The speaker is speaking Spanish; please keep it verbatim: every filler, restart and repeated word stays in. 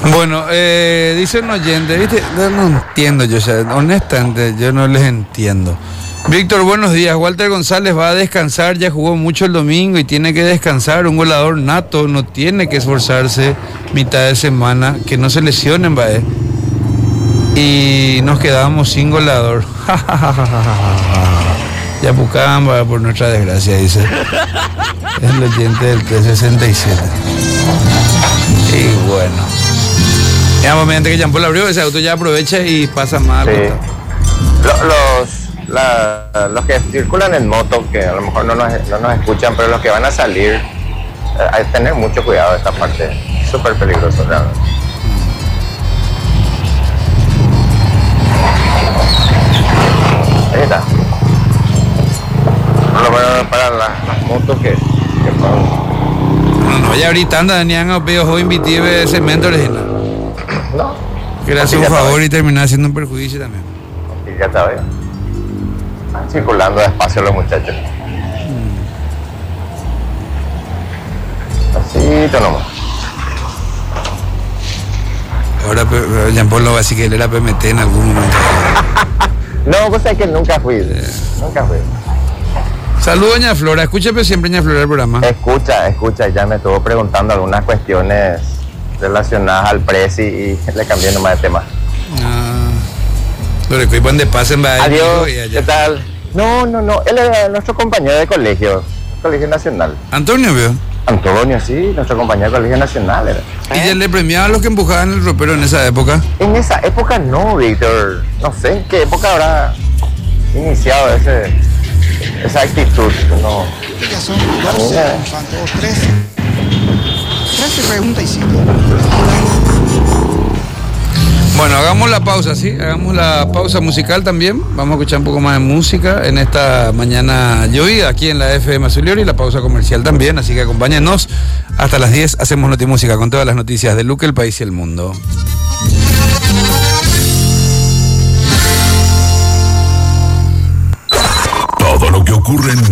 Bueno, eh, dice un oyente, ¿viste? No, no entiendo yo, o sea, honestamente, yo no les entiendo. Víctor, buenos días. Walter González va a descansar, ya jugó mucho el domingo y tiene que descansar. Un goleador nato, no tiene que esforzarse mitad de semana, que no se lesionen, va. Y nos quedamos sin goleador. Ya Pucamba, por nuestra desgracia, dice. Es el oyente del T sesenta y siete. Y bueno. Digamos, mediante que Jean-Paul abrió, ese auto ya aprovecha y pasa mal. Sí. Los, la, los que circulan en moto, que a lo mejor no nos, no nos escuchan, pero los que van a salir, eh, hay que tener mucho cuidado de esta parte. Súper peligroso, realmente. Ahí está. Bueno, bueno, para la, las motos que, que son... No, no, ya ahorita anda, Daniel, a veo hoy invitive cemento original. No. Que le hace un favor y termina haciendo un perjuicio también. Y ya está bien. Están circulando despacio los muchachos. Así, nomás. Ahora Jean-Paul lo va a decir que él era P M T en algún momento. No, pues es que nunca fui. Eh. Nunca fui. Saludos, doña Flora. Escúchame siempre, doña Flora, el programa. Escucha, escucha. Ya me estuvo preguntando algunas cuestiones relacionadas al Prezi y le cambié nomás de tema. Ah, pero que cuando pasen va. Adiós, ¿qué tal? No, no, no. Él era nuestro compañero de colegio, Colegio Nacional. Antonio, veo. Antonio, sí, nuestro compañero de Colegio Nacional era. ¿Y él le premiaba a los que empujaban el ropero en esa época? En esa época no, Víctor. No sé en qué época habrá iniciado ese, esa actitud. No. Ya son doce, faltan dos, trece. trece preguntas y cinco. Bueno, hagamos la pausa, ¿sí? Hagamos la pausa musical también. Vamos a escuchar un poco más de música en esta mañana llovida aquí en la F M Zuliori y la pausa comercial también. Así que acompáñenos. Hasta las diez hacemos Notimúsica con todas las noticias de Luque, el país y el mundo. Todo lo que ocurre en